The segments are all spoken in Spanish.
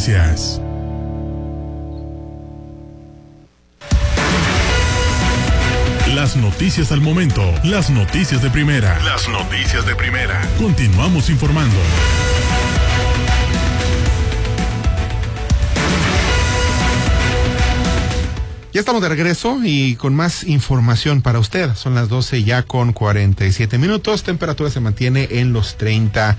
Noticias. Las noticias al momento, las noticias de primera. Las noticias de primera. Continuamos informando. Ya estamos de regreso y con más información para usted. Son las 12 ya con 47 minutos. Temperatura se mantiene en los 30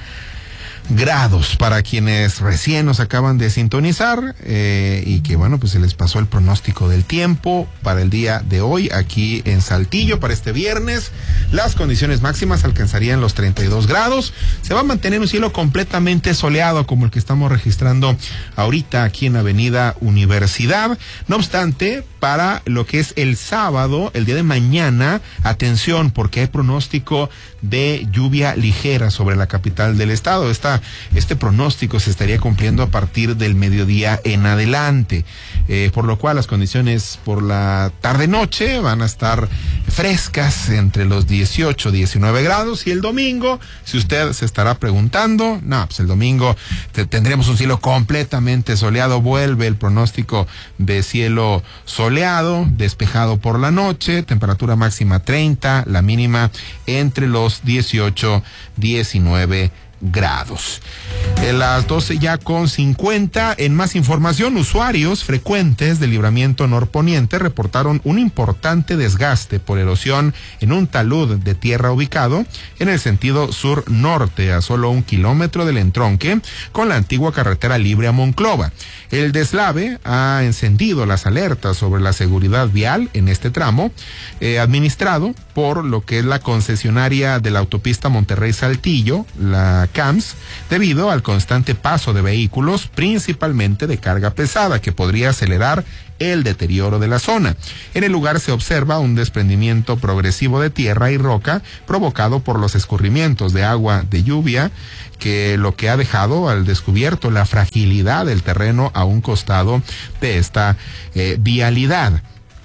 grados. Para quienes recién nos acaban de sintonizar y que bueno, pues se les pasó el pronóstico del tiempo para el día de hoy aquí en Saltillo para este viernes. Las condiciones máximas alcanzarían los 32 grados. Se va a mantener un cielo completamente soleado como el que estamos registrando ahorita aquí en Avenida Universidad. No obstante, para lo que es el sábado, el día de mañana, atención porque hay pronóstico de lluvia ligera sobre la capital del estado. Este pronóstico se estaría cumpliendo a partir del mediodía en adelante, por lo cual las condiciones por la tarde-noche van a estar frescas entre los 18 y 19 grados, y el domingo, si usted se estará preguntando, pues el domingo tendremos un cielo completamente soleado. Vuelve el pronóstico de cielo soleado, despejado por la noche, temperatura máxima 30, la mínima entre los 18 y 19 grados. En las 12 ya con 50, en más información, usuarios frecuentes del libramiento norponiente reportaron un importante desgaste por erosión en un talud de tierra ubicado en el sentido sur-norte, a solo 1 kilómetro del entronque con la antigua carretera libre a Monclova. El deslave ha encendido las alertas sobre la seguridad vial en este tramo, administrado por lo que es la concesionaria de la autopista Monterrey-Saltillo, la CAMS, debido al constante paso de vehículos, principalmente de carga pesada, que podría acelerar el deterioro de la zona. En el lugar se observa un desprendimiento progresivo de tierra y roca provocado por los escurrimientos de agua de lluvia, lo que ha dejado al descubierto la fragilidad del terreno a un costado de esta vialidad.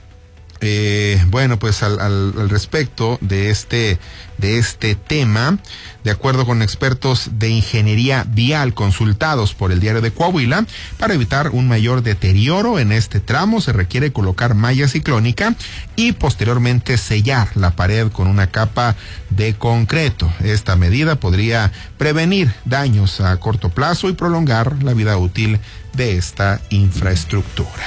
Bueno, pues al respecto de este tema, de acuerdo con expertos de ingeniería vial consultados por el Diario de Coahuila, para evitar un mayor deterioro en este tramo se requiere colocar malla ciclónica y posteriormente sellar la pared con una capa de concreto. Esta medida podría prevenir daños a corto plazo y prolongar la vida útil de esta infraestructura.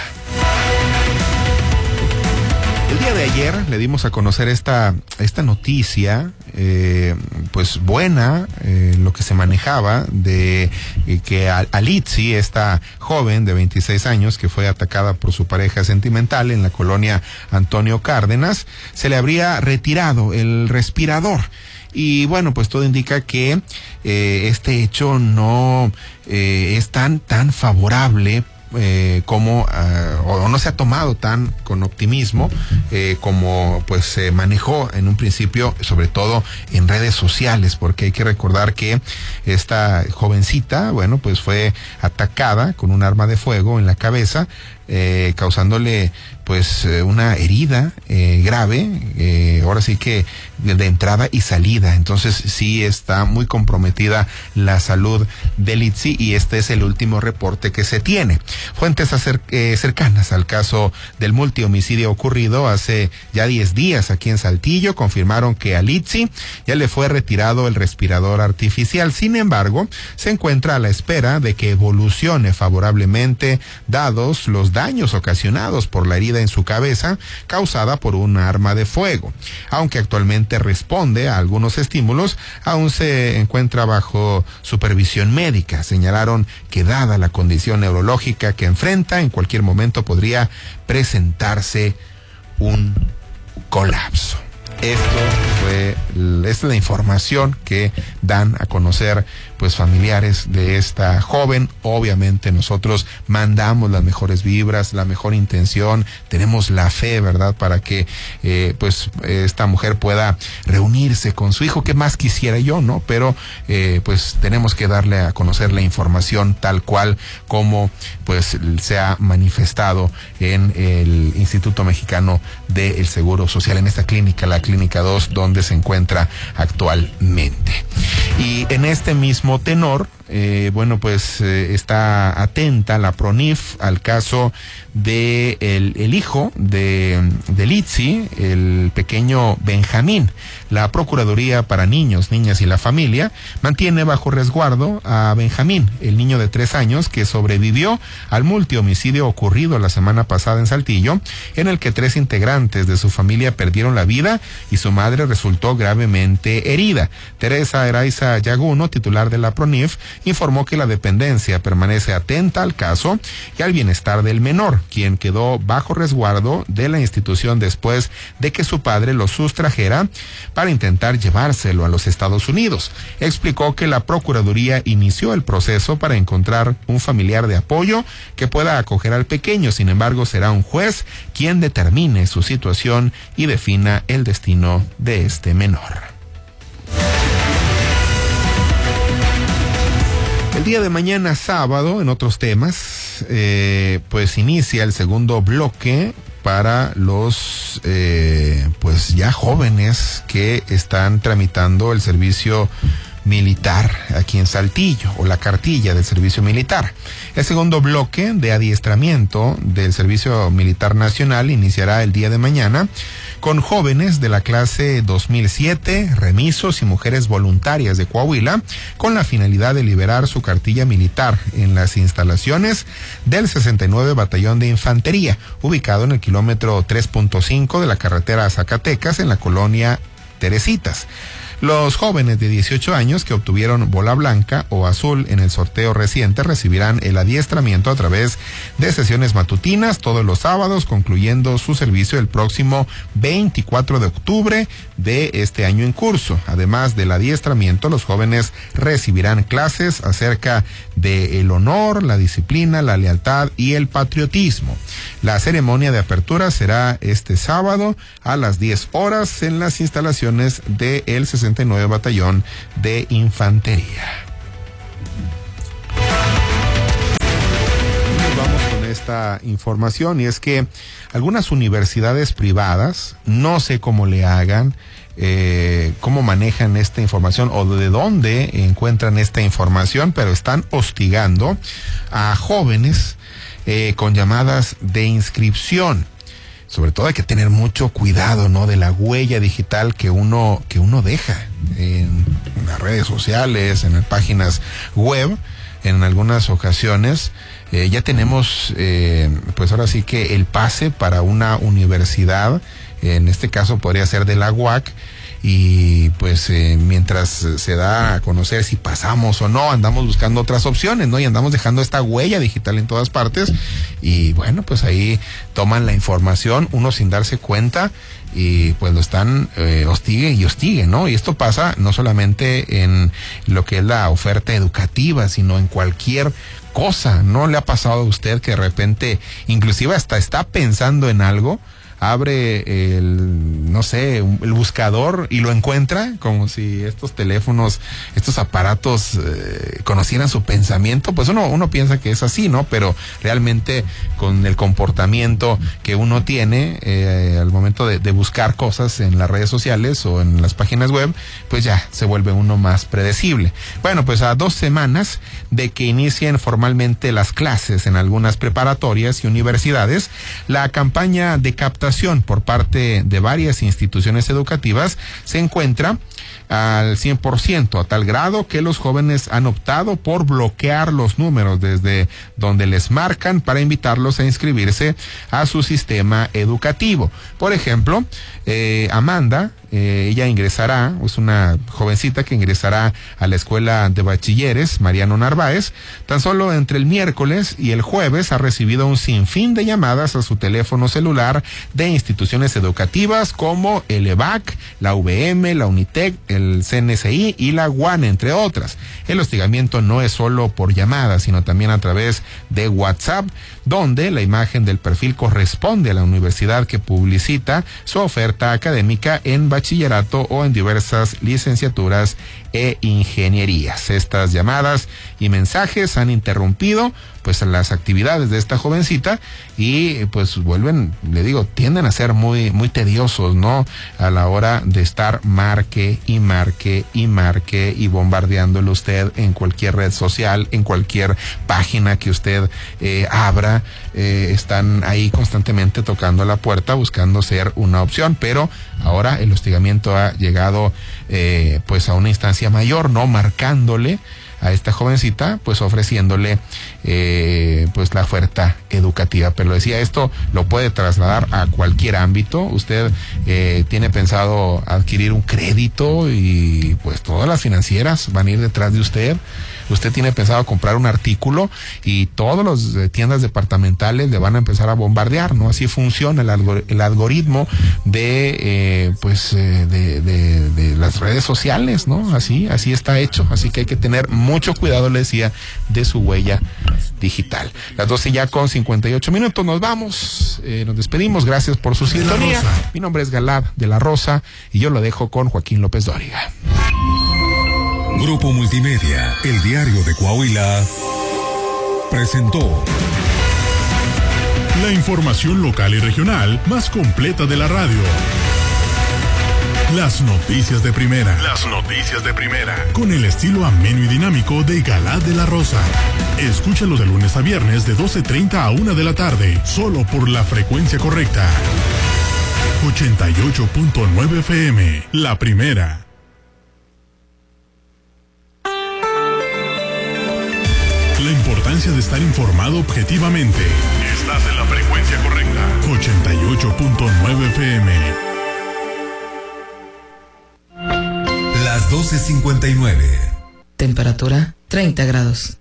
El día de ayer le dimos a conocer esta noticia, pues buena, lo que se manejaba de que Alitzi, esta joven de 26 años que fue atacada por su pareja sentimental en la colonia Antonio Cárdenas, se le habría retirado el respirador. Y bueno, pues todo indica que este hecho no es tan favorable como o no se ha tomado tan con optimismo como pues se manejó en un principio, sobre todo en redes sociales, porque hay que recordar que esta jovencita, bueno, pues fue atacada con un arma de fuego en la cabeza, causándole pues una herida grave, ahora sí que de entrada y salida. Entonces sí está muy comprometida la salud de Litsi, y este es el último reporte que se tiene. Fuentes cercanas al caso del multihomicidio ocurrido hace ya 10 días aquí en Saltillo confirmaron que a Litsi ya le fue retirado el respirador artificial. Sin embargo, se encuentra a la espera de que evolucione favorablemente, dados los daños ocasionados por la herida en su cabeza causada por un arma de fuego. Aunque actualmente responde a algunos estímulos, aún se encuentra bajo supervisión médica. Señalaron que dada la condición neurológica que enfrenta, en cualquier momento podría presentarse un colapso. Esta es la información que dan a conocer pues familiares de esta joven. Obviamente nosotros mandamos las mejores vibras, la mejor intención, tenemos la fe, ¿verdad?, para que pues esta mujer pueda reunirse con su hijo, que más quisiera yo, ¿no? Pero pues tenemos que darle a conocer la información tal cual como pues se ha manifestado en el Instituto Mexicano del Seguro Social, en esta clínica, la Clínica 2, donde se encuentra actualmente. Y en este mismo tenor, está atenta la PRONIF al caso de el hijo de Litsi, el pequeño Benjamín. La Procuraduría para Niños, Niñas y la Familia mantiene bajo resguardo a Benjamín, el niño de 3 años que sobrevivió al multihomicidio ocurrido la semana pasada en Saltillo, en el que 3 integrantes de su familia perdieron la vida y su madre resultó gravemente herida. Teresa Eraiza Yaguno, titular de la PRONIF, informó que la dependencia permanece atenta al caso y al bienestar del menor, quien quedó bajo resguardo de la institución después de que su padre lo sustrajera para intentar llevárselo a los Estados Unidos. Explicó que la Procuraduría inició el proceso para encontrar un familiar de apoyo que pueda acoger al pequeño. Sin embargo, será un juez quien determine su situación y defina el destino de este menor. El día de mañana, sábado, en otros temas, inicia el segundo bloque para los ya jóvenes que están tramitando el servicio militar aquí en Saltillo, o la cartilla del servicio militar. El segundo bloque de adiestramiento del Servicio Militar Nacional iniciará el día de mañana con jóvenes de la clase 2007, remisos y mujeres voluntarias de Coahuila, con la finalidad de liberar su cartilla militar en las instalaciones del 69 Batallón de Infantería, ubicado en el kilómetro 3.5 de la carretera a Zacatecas, en la colonia Teresitas. Los jóvenes de 18 años que obtuvieron bola blanca o azul en el sorteo reciente recibirán el adiestramiento a través de sesiones matutinas todos los sábados, concluyendo su servicio el próximo 24 de octubre de este año en curso. Además del adiestramiento, los jóvenes recibirán clases acerca del honor, la disciplina, la lealtad y el patriotismo. La ceremonia de apertura será este sábado a las 10 horas en las instalaciones del 69 Batallón de Infantería. Vamos con esta información, y es que algunas universidades privadas, no sé cómo le hagan, cómo manejan esta información o de dónde encuentran esta información, pero están hostigando a jóvenes con llamadas de inscripción. Sobre todo hay que tener mucho cuidado, ¿no?, de la huella digital que uno deja en las redes sociales, en las páginas web. En algunas ocasiones ya tenemos, ahora sí que el pase para una universidad, en este caso podría ser de la UAC, y mientras se da a conocer si pasamos o no, andamos buscando otras opciones, ¿no? Y andamos dejando esta huella digital en todas partes, y ahí toman la información, uno sin darse cuenta, y lo están hostigue, ¿no? Y esto pasa no solamente en lo que es la oferta educativa, sino en cualquier cosa. ¿No le ha pasado a usted que de repente, inclusive hasta está pensando en algo, abre el buscador y lo encuentra, como si estos teléfonos, estos aparatos conocieran su pensamiento? Pues uno piensa que es así, ¿no? Pero realmente con el comportamiento que uno tiene al momento de buscar cosas en las redes sociales o en las páginas web, pues ya se vuelve uno más predecible. Bueno, pues a 2 semanas de que inicien formalmente las clases en algunas preparatorias y universidades, la campaña de captación por parte de varias instituciones educativas se encuentra al 100%, a tal grado que los jóvenes han optado por bloquear los números desde donde les marcan para invitarlos a inscribirse a su sistema educativo. Por ejemplo, Amanda, ella ingresará, es una jovencita que ingresará a la escuela de bachilleres Mariano Narváez. Tan solo entre el miércoles y el jueves ha recibido un sinfín de llamadas a su teléfono celular de instituciones educativas como el EVAC, la UVM, la UNITEC, el CNCI y la UAN, entre otras. El hostigamiento no es solo por llamadas, sino también a través de WhatsApp, donde la imagen del perfil corresponde a la universidad que publicita su oferta académica en bachillerato o en diversas licenciaturas e ingenierías. Estas llamadas y mensajes han interrumpido pues las actividades de esta jovencita y pues vuelven, le digo, tienden a ser muy tediosos, ¿no? A la hora de estar marque y bombardeándole usted en cualquier red social, en cualquier página que usted abra, están ahí constantemente tocando la puerta buscando ser una opción, pero ahora el hostigamiento ha llegado pues a una instancia mayor, ¿no? Marcándole a esta jovencita, pues ofreciéndole pues la oferta educativa. Pero decía, esto lo puede trasladar a cualquier ámbito. Usted tiene pensado adquirir un crédito y pues todas las financieras van a ir detrás de usted. Usted tiene pensado comprar un artículo y todas las tiendas departamentales le van a empezar a bombardear, ¿no? Así funciona el algoritmo de las redes sociales, ¿no? Así está hecho. Así que hay que tener mucho cuidado, le decía, de su huella digital. Las 12 ya con 58 minutos. Nos vamos, nos despedimos. Gracias por su sintonía. Mi nombre es Galad de la Rosa y yo lo dejo con Joaquín López Dóriga. Grupo Multimedia, el diario de Coahuila, presentó la información local y regional más completa de la radio. Las noticias de primera. Las noticias de primera. Con el estilo ameno y dinámico de Galad de la Rosa. Escúchalo de lunes a viernes de 12:30 a 1 de la tarde, solo por la frecuencia correcta. 88.9 FM, la primera. La importancia de estar informado objetivamente. Estás en la frecuencia correcta. 88.9 FM. Las 12:59. Temperatura 30 grados.